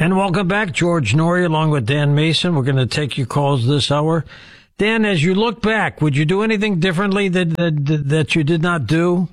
And welcome back, George Noory, along with Dan Mason. We're going to take your calls this hour. Dan, as you look back, would you do anything differently that you did not do?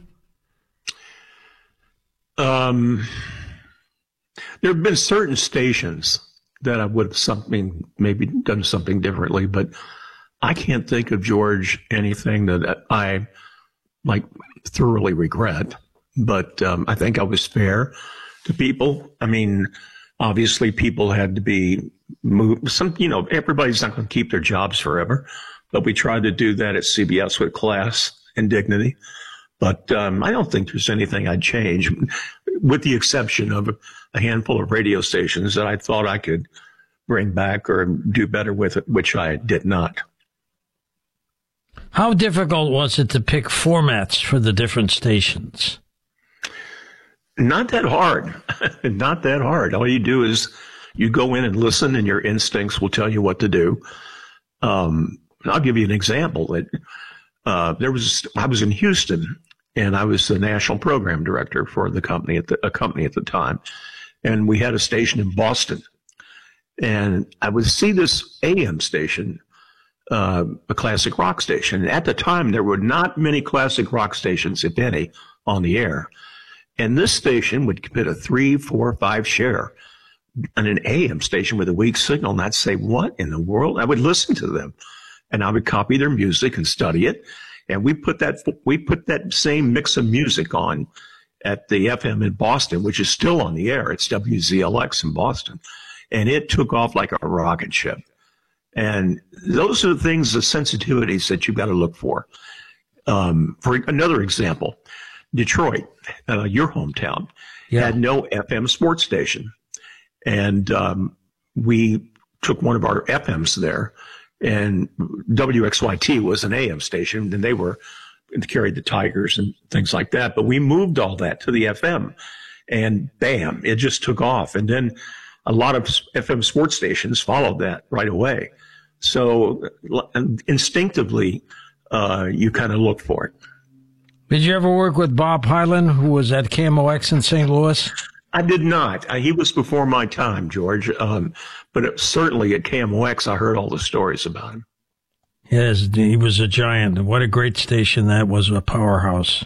There have been certain stations that I would have maybe done something differently, but I can't think of, George, anything that I thoroughly regret. But I think I was fair to people. I mean, obviously people had to be moved. Everybody's not going to keep their jobs forever, but we tried to do that at CBS with class and dignity. But I don't think there's anything I'd change, with the exception of a handful of radio stations that I thought I could bring back or do better with it, which I did not. How difficult was it to pick formats for the different stations? Not that hard. Not that hard. All you do is you go in and listen, and your instincts will tell you what to do. I'll give you an example. That I was in Houston, and I was the national program director for a company at the time, and we had a station in Boston, and I would see this AM station, a classic rock station. And at the time, there were not many classic rock stations, if any, on the air. And this station would get a 3, 4, 5 share on an AM station with a weak signal. And I'd say, what in the world? I would listen to them, and I would copy their music and study it. And we put that same mix of music on at the FM in Boston, which is still on the air. It's WZLX in Boston. And it took off like a rocket ship. And those are the things, the sensitivities that you've got to look for. For another example, Detroit, your hometown, had no FM sports station. And we took one of our FMs there, and WXYT was an AM station, and they carried the Tigers and things like that. But we moved all that to the FM, and bam, it just took off. And then a lot of FM sports stations followed that right away. So instinctively, you kind of look for it. Did you ever work with Bob Hyland, who was at KMOX in St. Louis? I did not. He was before my time, George. But certainly at KMOX, I heard all the stories about him. Yes, he was a giant. What a great station that was, a powerhouse.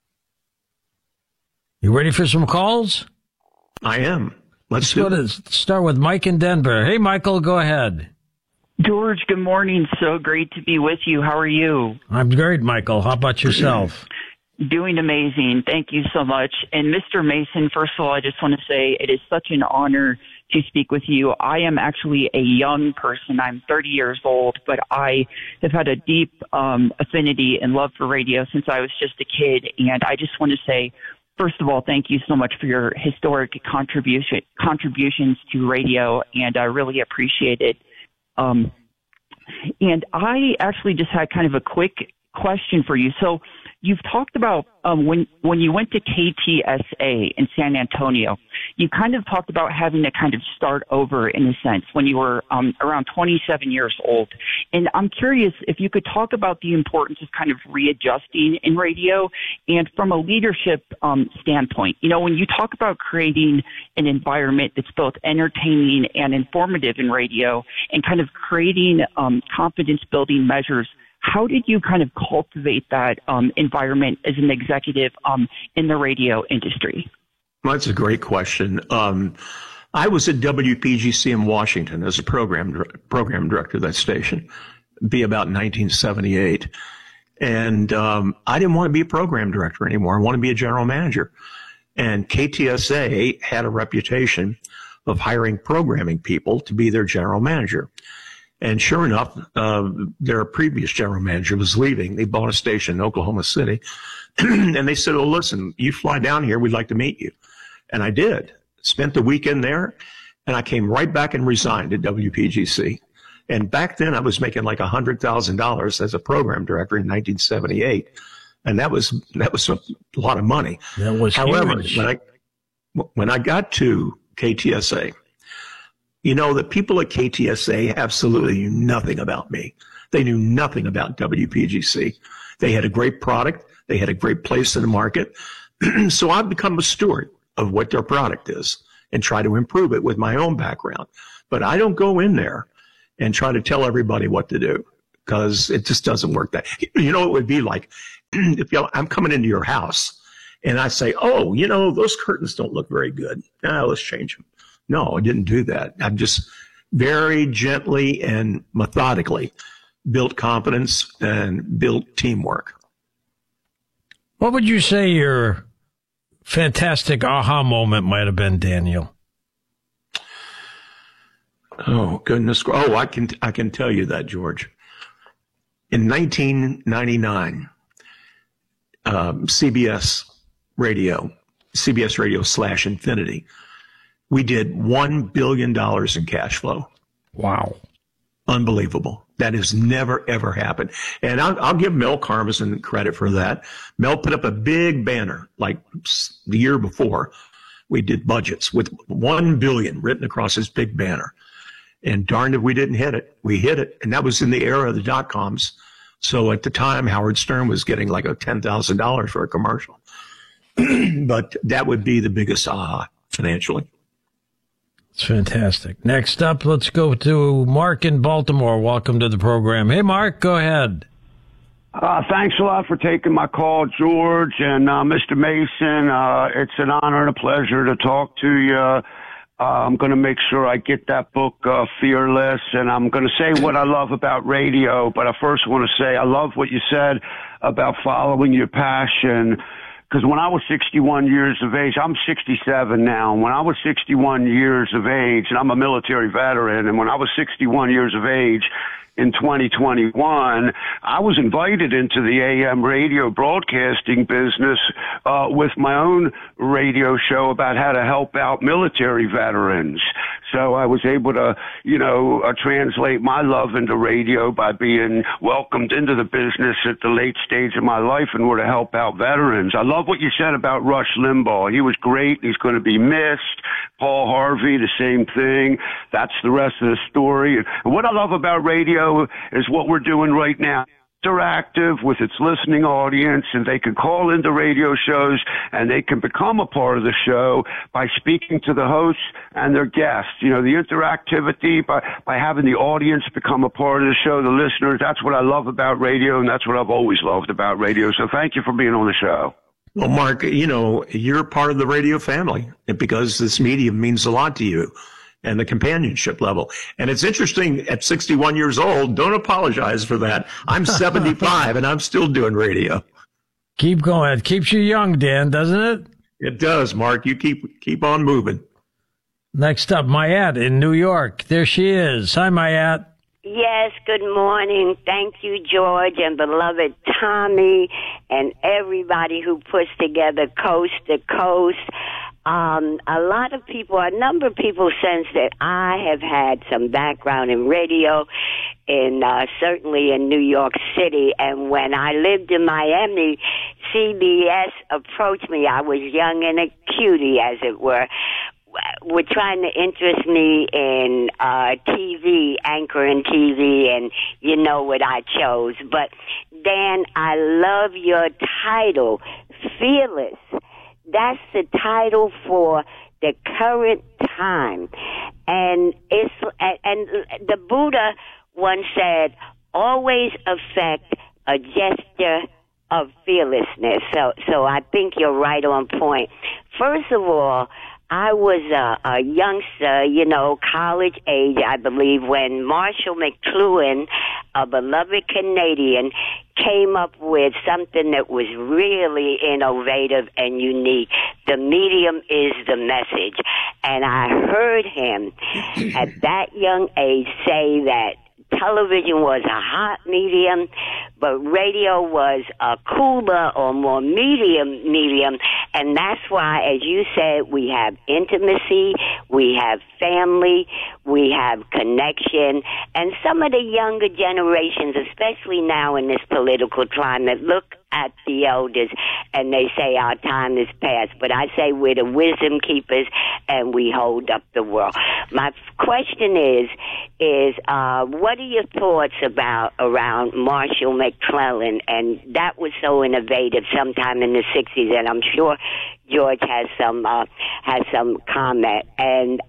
You ready for some calls? I am. Let's start with Mike in Denver. Hey, Michael, go ahead. George, good morning. So great to be with you. How are you? I'm great, Michael. How about yourself? Doing amazing. Thank you so much. And Mr. Mason, first of all, I just want to say it is such an honor to speak with you. I am actually a young person. I'm 30 years old, but I have had a deep affinity and love for radio since I was just a kid. And I just want to say, first of all, thank you so much for your historic contributions to radio, and I really appreciate it. And I actually just had kind of a quick question for you. So you've talked about when you went to KTSA in San Antonio, you kind of talked about having to kind of start over in a sense when you were around 27 years old. And I'm curious if you could talk about the importance of kind of readjusting in radio and from a leadership standpoint. You know, when you talk about creating an environment that's both entertaining and informative in radio and kind of creating confidence building measures, how did you kind of cultivate that environment as an executive in the radio industry? Well, that's a great question. I was at WPGC in Washington as a program director of that station, be about 1978. And I didn't want to be a program director anymore. I wanted to be a general manager. And KTSA had a reputation of hiring programming people to be their general manager. And sure enough, their previous general manager was leaving. They bought a station in Oklahoma City. And they said, well, listen, you fly down here, we'd like to meet you. And I did. Spent the weekend there, and I came right back and resigned at WPGC. And back then, I was making like $100,000 as a program director in 1978. And that was a lot of money. That was However, huge. when I got to KTSA, you know, the people at KTSA absolutely knew nothing about me. They knew nothing about WPGC. They had a great product. They had a great place in the market. So I've become a steward of what their product is. and try to improve it with my own background. But I don't go in there and try to tell everybody what to do, because it just doesn't work that. You know, it would be like if I'm coming into your house and I say, oh, you know, those curtains don't look very good. Let's change them. No, I didn't do that. I'm just very gently and methodically built confidence and built teamwork. What would you say your fantastic aha moment might have been, Daniel? Oh, goodness. Oh, I can tell you that, George. In 1999, CBS Radio / Infinity, we did $1 billion in cash flow. Wow. Unbelievable. That has never, ever happened. And I'll give Mel Karmazin credit for that. Mel put up a big banner like the year before. We did budgets with $1 billion written across his big banner. And darned if we didn't hit it. We hit it. And that was in the era of the dot-coms. So at the time, Howard Stern was getting like $10,000 for a commercial. But that would be the biggest aha financially. It's fantastic. Next up, let's go to Mark in Baltimore. Welcome to the program. Hey, Mark, go ahead. Thanks a lot for taking my call, George and Mr. Mason. It's an honor and a pleasure to talk to you. I'm going to make sure I get that book, Fearless, and I'm going to say what I love about radio, but I first want to say I love what you said about following your passion, because when I was 61 years of age, I'm 67 now, and when I was 61 years of age, and I'm a military veteran, and when I was 61 years of age, in 2021, I was invited into the AM radio broadcasting business with my own radio show about how to help out military veterans. So I was able to, translate my love into radio by being welcomed into the business at the late stage of my life and were to help out veterans. I love what you said about Rush Limbaugh. He was great. He's going to be missed. Paul Harvey, the same thing. That's the rest of the story. And what I love about radio is what we're doing right now. Interactive with its listening audience, and they can call into radio shows and they can become a part of the show by speaking to the hosts and their guests. The interactivity by having the audience become a part of the show, the listeners, that's what I love about radio, and that's what I've always loved about radio. So thank you for being on the show. Well, Mark, you're part of the radio family because this medium means a lot to you and the companionship level. And it's interesting, at 61 years old, don't apologize for that. I'm 75 and I'm still doing radio. Keep going. It keeps you young, Dan, doesn't it? It does, Mark. You keep on moving. Next up, Mayat in New York. There she is. Hi, Mayat. Yes, good morning. Thank you, George, and beloved Tommy, and everybody who puts together Coast to Coast. A number of people sense that I have had some background in radio, certainly in New York City. And when I lived in Miami, CBS approached me. I was young and a cutie, as it were trying to interest me in TV, anchoring TV, and you know what I chose. But, Dan, I love your title, Fearless. That's the title for the current time. And the Buddha once said, always affect a gesture of fearlessness. So I think you're right on point. First of all, I was a youngster, college age, I believe, when Marshall McLuhan, a beloved Canadian, came up with something that was really innovative and unique. The medium is the message. And I heard him at that young age say that television was a hot medium, but radio was a cooler or more medium. And that's why, as you said, we have intimacy, we have family, we have connection. And some of the younger generations, especially now in this political climate, look at the elders, and they say our time is past. But I say we're the wisdom keepers, and we hold up the world. My question is what are your thoughts around Marshall McClellan? And that was so innovative sometime in the 60s, and I'm sure George has some comment. And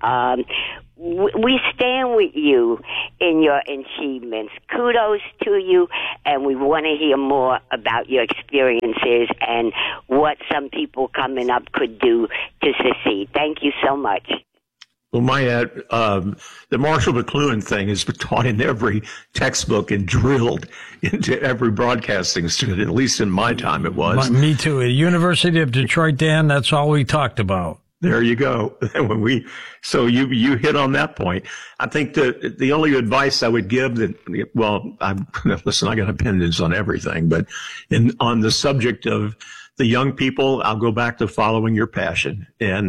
we stand with you in your achievements. Kudos to you, and we want to hear more about your experiences and what some people coming up could do to succeed. Thank you so much. Well, the Marshall McLuhan thing has been taught in every textbook and drilled into every broadcasting student, at least in my time it was. Me too. At University of Detroit, Dan, that's all we talked about. There you go. So you hit on that point. I think the only advice I would give listen, I got opinions on everything, but on the subject of the young people, I'll go back to following your passion.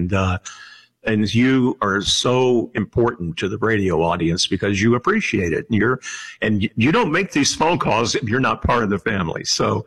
And you are so important to the radio audience because you appreciate it. And you don't make these phone calls if you're not part of the family. So,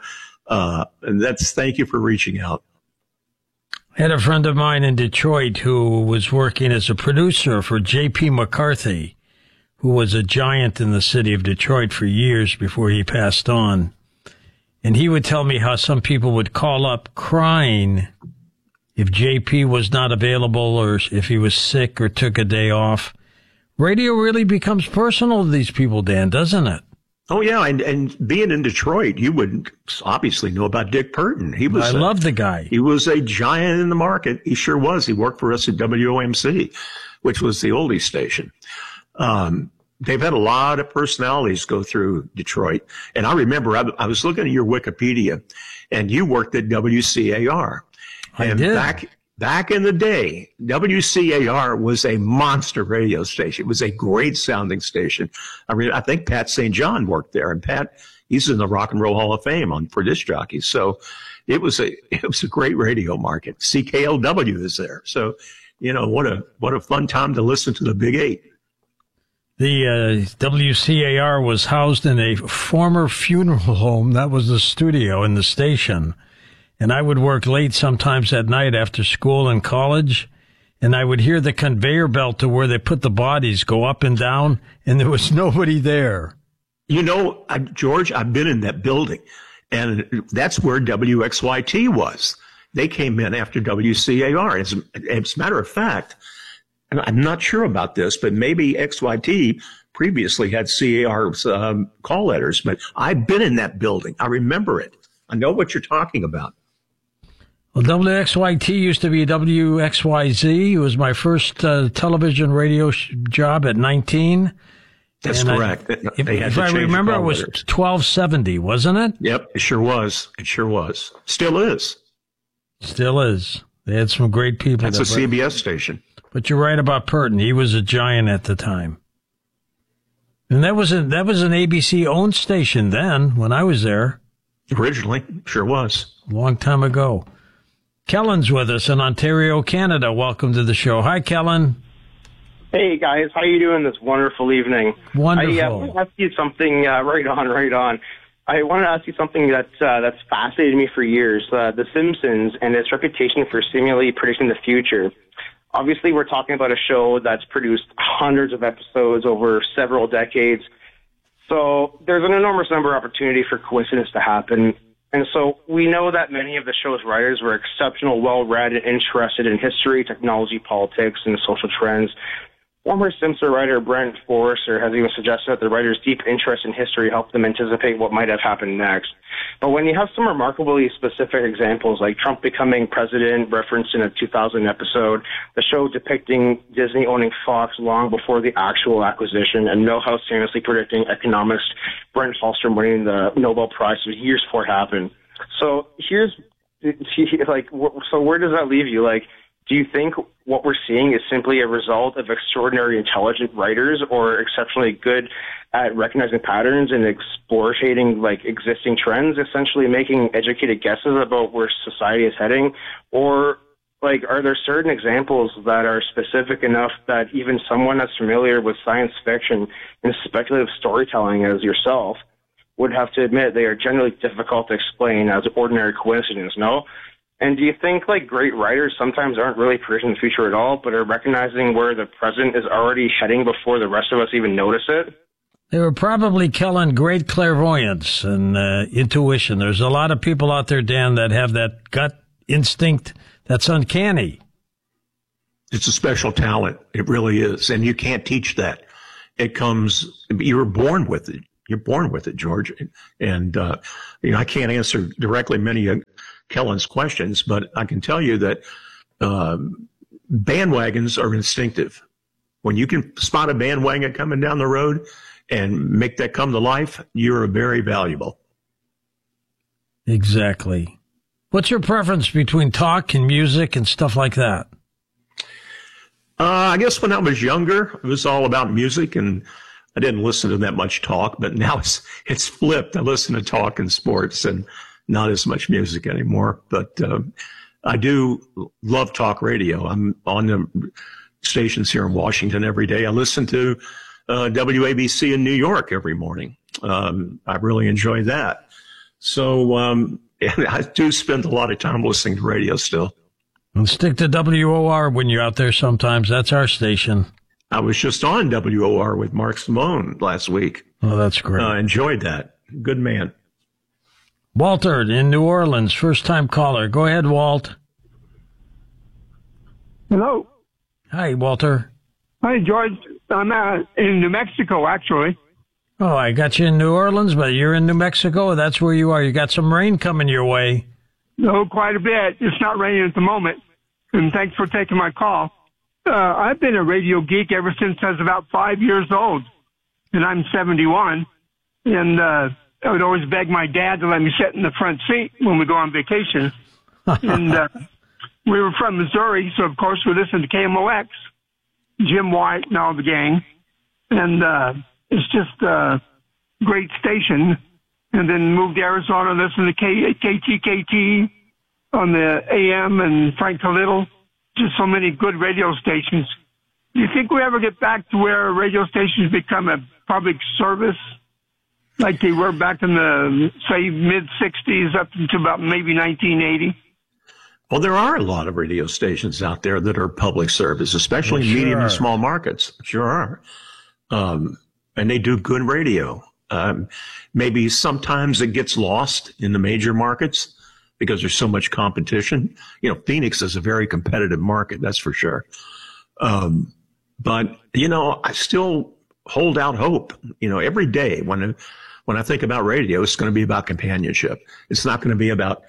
thank you for reaching out. I had a friend of mine in Detroit who was working as a producer for J.P. McCarthy, who was a giant in the city of Detroit for years before he passed on. And he would tell me how some people would call up crying if JP was not available or if he was sick or took a day off. Radio really becomes personal to these people, Dan, doesn't it? Oh, yeah. And being in Detroit, you would obviously know about Dick Burton. I love the guy. He was a giant in the market. He sure was. He worked for us at WOMC, which was the oldie station. They've had a lot of personalities go through Detroit. And I remember I was looking at your Wikipedia, and you worked at WCAR. And back in the day, WCAR was a monster radio station. It was a great sounding station. I think Pat St. John worked there, and Pat, he's in the Rock and Roll Hall of Fame for disc jockeys. So it was a great radio market. CKLW is there. So, what a fun time to listen to the Big Eight. The WCAR was housed in a former funeral home. That was the studio in the station. And I would work late sometimes at night after school and college, and I would hear the conveyor belt to where they put the bodies go up and down, and there was nobody there. George, I've been in that building, and that's where WXYT was. They came in after WCAR. As a matter of fact, and I'm not sure about this, but maybe XYT previously had CAR's call letters, but I've been in that building. I remember it. I know what you're talking about. Well, WXYT used to be WXYZ. It was my first television radio job at 19. That's correct. If I remember, it was 1270, wasn't it? Yep, it sure was. Still is. They had some great people. That's a CBS station. But you're right about Purton. He was a giant at the time. And that was an ABC-owned station then, when I was there. Originally, sure was. A long time ago. Kellen's with us in Ontario, Canada. Welcome to the show. Hi, Kellen. Hey, guys. How you doing this wonderful evening? Wonderful. I want to ask you something right on. I want to ask you something that's fascinated me for years. The Simpsons and its reputation for seemingly predicting the future. Obviously, we're talking about a show that's produced hundreds of episodes over several decades. So there's an enormous number of opportunity for coincidence to happen. And so we know that many of the show's writers were exceptional, well-read, and interested in history, technology, politics, and social trends. Former Simpson writer Brent Forrester has even suggested that the writer's deep interest in history helped them anticipate what might have happened next. But when you have some remarkably specific examples, like Trump becoming president, referenced in a 2000 episode, the show depicting Disney owning Fox long before the actual acquisition, and Milhouse famously predicting economist Brent Holstrom winning the Nobel Prize years before it happened. So so where does that leave you? Do you think what we're seeing is simply a result of extraordinary intelligent writers or exceptionally good at recognizing patterns and exploiting existing trends, essentially making educated guesses about where society is heading? Or are there certain examples that are specific enough that even someone that's familiar with science fiction and speculative storytelling as yourself would have to admit they are generally difficult to explain as ordinary coincidence, no? And do you think, like, great writers sometimes aren't really predicting the future at all, but are recognizing where the present is already heading before the rest of us even notice it? They were probably killing great clairvoyance and intuition. There's a lot of people out there, Dan, that have that gut instinct that's uncanny. It's a special talent. It really is. And you can't teach that. It comes, you're born with it. You're born with it, George. And, I can't answer directly many of Kellen's questions, but I can tell you that bandwagons are instinctive. When you can spot a bandwagon coming down the road and make that come to life, you're very valuable. Exactly. What's your preference between talk and music and stuff like that? I guess when I was younger, it was all about music, and I didn't listen to that much talk, but now it's flipped. I listen to talk and sports and not as much music anymore. But I do love talk radio. I'm on the stations here in Washington every day. I listen to WABC in New York every morning. I really enjoy that. So I do spend a lot of time listening to radio still. And stick to WOR when you're out there sometimes. That's our station. I was just on WOR with Mark Simone last week. Oh, that's great. Enjoyed that. Good man. Walter in New Orleans, first-time caller. Go ahead, Walt. Hello. Hi, Walter. Hi, George. I'm in New Mexico, actually. Oh, I got you in New Orleans, but you're in New Mexico. That's where you are. You got some rain coming your way. No, quite a bit. It's not raining at the moment. And thanks for taking my call. I've been a radio geek ever since I was about 5 years old. And I'm 71. And I would always beg my dad to let me sit in the front seat when we go on vacation. And we were from Missouri, so of course we listened to KMOX, Jim White and all the gang. And it's just a great station. And then moved to Arizona and listened to KTKT on the AM and Frank Little. Just so many good radio stations. Do you think we ever get back to where radio stations become a public service like they were back in the, say, mid-'60s up until about maybe 1980? Well, there are a lot of radio stations out there that are public service, especially medium and small markets. Sure are. And they do good radio. Maybe sometimes it gets lost in the major markets because there's so much competition. Phoenix is a very competitive market, that's for sure. But I still hold out hope. Every day when I think about radio, it's going to be about companionship. It's not going to be about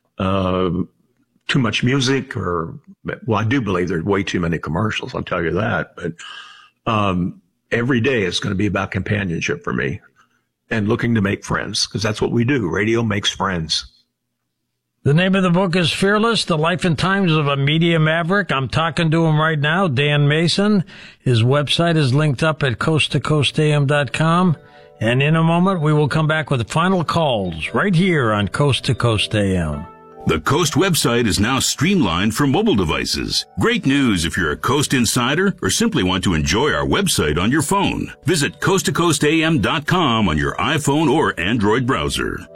too much music I do believe there's way too many commercials, I'll tell you that. But every day is going to be about companionship for me. And looking to make friends, because that's what we do. Radio makes friends. The name of the book is Fearless, The Life and Times of a Media Maverick. I'm talking to him right now, Dan Mason. His website is linked up at coasttocoastam.com. And in a moment, we will come back with final calls right here on Coast to Coast AM. The Coast website is now streamlined for mobile devices. Great news if you're a Coast insider or simply want to enjoy our website on your phone. Visit coasttocoastam.com on your iPhone or Android browser.